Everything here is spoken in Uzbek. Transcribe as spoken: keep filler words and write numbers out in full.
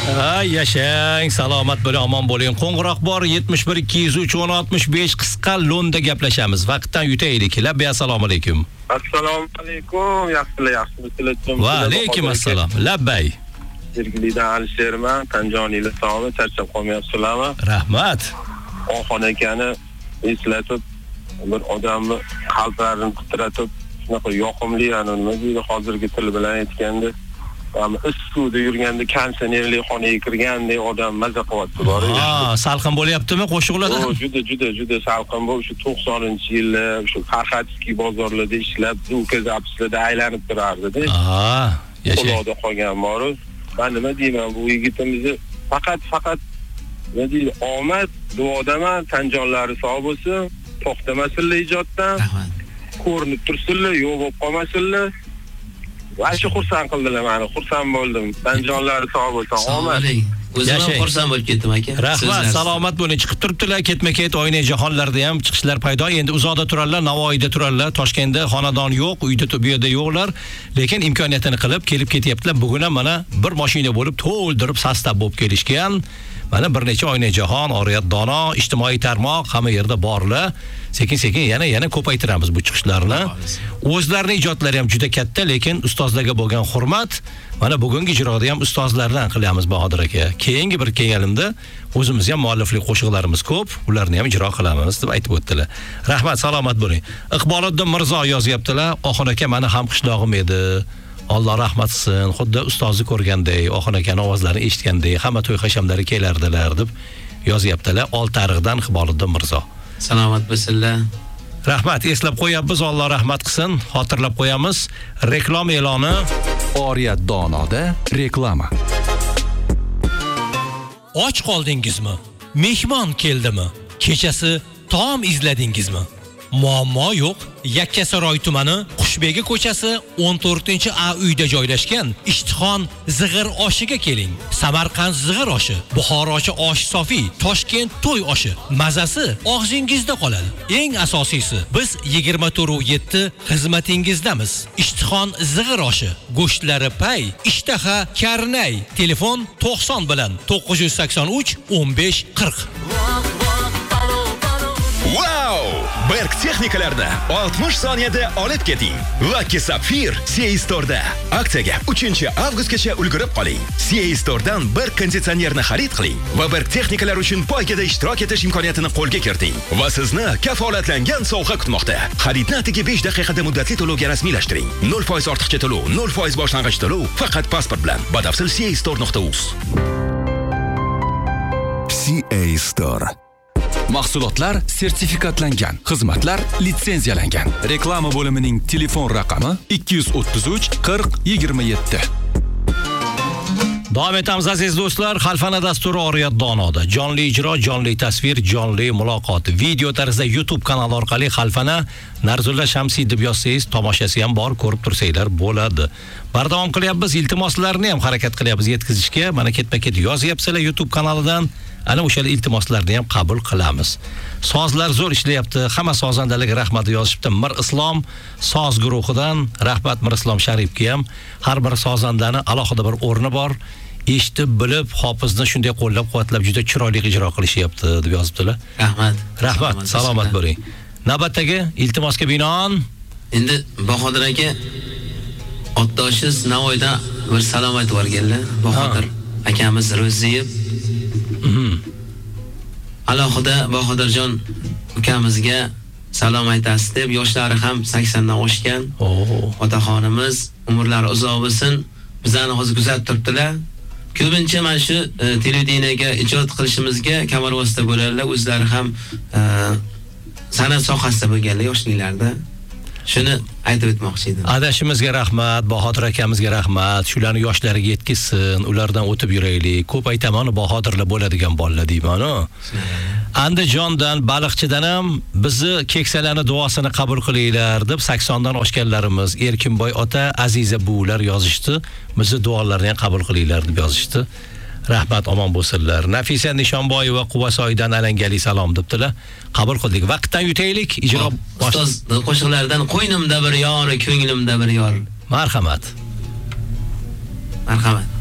Ay, yashang, salomat bo'ling, omon bo'ling. Qo'ng'iroq bor yetmish bir ikki yuz uch o'n oltmish besh qisqa lo'nda gaplashamiz. Vaqtdan yutaylik. Labbi assalomu alaykum. Assalomu alaykum. Yaxshilar, yaxshilar. Va alaykum assalom. Labbay. Sergilidan Alisherman, Tanjoniylar sog'mi, charchab qolmayapsizlarmi? Rahmat. Oxon akani eslatib, bir odamni qalblarini titratib, shunaqa yoqimli, yani nima deydi, hozirgi til bilan aytganda, Ama suvda yurganda kondisionerli xonaga kirgandek odam maza qilyapti bor. Ha, salqin bo'lyaptimi qo'shiqlarda? O, juda juda juda salqin bu. Shu to'qsoninchi yillar shu Farxatskiy bozorlarda ishlab, Zuka zapislarda aylanib turardi-da. Ha, yashay. Qo'lda qolgan bor. Men nima deyman, bu yigitimizni faqat faqat nima deydi, omad, duodaman, tanjonlari sog' bo'lsin, to'xtamasinlar ijoddan. Ko'rinib tursinlar, yo'q bo'lib qolmasinlar. Vashi xursand qildilar meni, xursand bo'ldim. Tanjonlari sog' bo'lsin, omad. O'zim ham xursand bo'lib ketdim aka. Rahmat, salomat bo'ling. Chiqib turibdilar, ketma-ket oyna jahonlarda ham chiqishlar paydo. Endi uzoqda turarlar, Navoiyda turarlar, Toshkentda xonadon yo'q, uyda bu yerda yo'qlar, lekin imkoniyatini qilib kelib ketyaptilar. Bugun ham mana bir mashina bo'lib to'ldirib sastab bo'lib kelishgan. Mana bir necha oyna jahon, Oriyat dono, ijtimoiy tarmoq hamma yerda borlar. Sekin-sekin yana yana ko'paytiramiz bu chiqishlarni. O'zlarining ijodlari ham juda katta, lekin ustozlarga bo'lgan hurmat mana bugungi ijroda ham ustozlardan qilamiz Bahodir aka. Keyingi bir kelganimda o'zimiz ham mualliflik qo'shiqlarimiz ko'p, ularni ham ijro qilamiz deb aytib o'tdilar. Rahmat, salomat bo'ling. Iqboliddin Mirzo yozyaptilar. Oxon aka meni ham qishlog'im edi. Alloh rahmat qilsin. Xuddi ustozni ko'rgandek, Oxon akaning ovozlarini eshitgandek, hamma to'y hashamlari kelardilar deb yozyaptilar. Oltariqdan Iqboliddin Mirzo. Salomat bo'lsinlar. Rahmat, eslab qo'yamiz, Alloh rahmat qilsin. Xotirlab qo'yamiz. Reklama e'loni. Oriyat donoda reklama. Och qoldingizmi? Mehmon keldimi? Kechasi taom izladingizmi? Muammo yo'q. Yakkasaroy tumani Qushbegi ko'chasi o'n to'rtinchi A uyda joylashgan Ishtixon zig'ir oshiga keling. Samarqand zig'ir oshi, Buxorochi osh sofi, Toshkent to'y oshi. Mazasi og'zingizda qoladi. Eng asosiysi, biz yigirma to'rt yetti xizmatingizdamiz. Ishtixon zig'ir oshi, go'shtlari pay, ishtaha karnay. Telefon to'qson bilan to'qqiz yuz sakson uch o'n besh qirq. Wow! Berk texnikalarni oltmish soniyada olib keting. Lucky Sapphire C A Store'da. Aksiyaga uchinchi avgustgacha ulgurib qoling. C A Store'dan bir konditsionerni xarid qiling va Berk texnikalar uchun poygada ishtirok etish imkoniyatini qo'lga kiriting. Va sizni kafolatlangan sovg'a kutmoqda. Xaridni atigi besh daqiqada muddatli to'lovga rasmiylashtiring. nol foiz ortiqcha to'lov, nol foiz boshlang'ich to'lov faqat pasport bilan. Batafsil c a store nuqta uz. C A Store. Mahsulotlar sertifikatlangan, xizmatlar litsenziyalangan. Reklama bo'limining telefon raqami ikki yuz o'ttiz uch qirq yigirma yetti. Davom etamiz aziz do'stlar. Xalfana dasturi Oriyat donoda. Jonli ijro, jonli tasvir, jonli muloqot. Video tarzda YouTube kanali orqali Xalfana Narzulla Shamsiy deb yozsangiz, tomoshasi ham bor, ko'rib tursanglar bo'ladi. Bardavom qilyapmiz, iltimoslarni ham harakat qilyapmiz yetkazishga. Mana ketma-ket yozyapsizlar YouTube kanalidan. Ana o'sha iltimoslarni ham qabul qilamiz. Sozlar zo'r ishlayapti. Hamma sozandalarga rahmat yozishibdi. Mir Islom soz guruhidan rahmat Mir Islom Sharifga ham. Har bir sozandani alohida bir o'rni bor. Eshitib bilib, hofizni shunday qo'llab-quvvatlab juda chiroyli ijro qilishyapti deb yozibdilar. Rahmat. Rahmat, salomat bo'ling. Navbatdagi iltimosga binoan endi Bahodir aka otdoshiz Navoiydan bir salom aytib o'rganlar. Bahodir akamiz Ro'ziyev alohida Bahodirjon ukamizga salom aytasiz deb, yoshlari ham saksondan oshgan. Otaxonimiz umrlari uzoq bo'lsin. Bizlarni hozir kuzatib turibdilar. Ko'pincha mana shu televideniyaga ijod qilishimizga kamar vosita bo'ladilar. O'zlari ham san'at sohasida bo'lganlar yoshliklarda. Shuni aytib o'tmoqchi edim. Adashimizga rahmat, Bahodir akamizga rahmat. Shularni yoshlariga yetkazsin, ulardan o'tib yuraylik. Ko'p aytaman, Bahodirlar bo'ladigan bolalar deyman-ku. Andijondan, Baliqchidan ham bizni keksalarni duosini qabul qilinglar deb saksondan oshganlarimiz Erkinboy ota, Aziza buvilar yozishdi. Bizni duolarni ham qabul qilinglar deb yozishdi. Rahmat, omon bo'lsinlar. Nafisa Nishonboyeva Quvasoydan alangali salom debdilar. Qabul qildik. Vaqtdan yutaylik. Ijro ustoz qo'shiqlardan qo'ynimda bir yor, ko'nglimda bir yor. Marhamat. Marhamat.